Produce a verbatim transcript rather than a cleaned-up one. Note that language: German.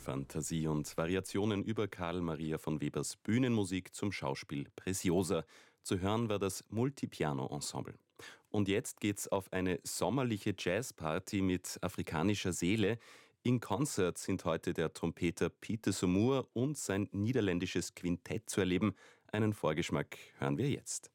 Fantasie und Variationen über Karl Maria von Webers Bühnenmusik zum Schauspiel Preciosa. Zu hören war das Multipiano-Ensemble. Und jetzt geht's auf eine sommerliche Jazzparty mit afrikanischer Seele. In Konzert sind heute der Trompeter Peter Sumur und sein niederländisches Quintett zu erleben. Einen Vorgeschmack hören wir jetzt.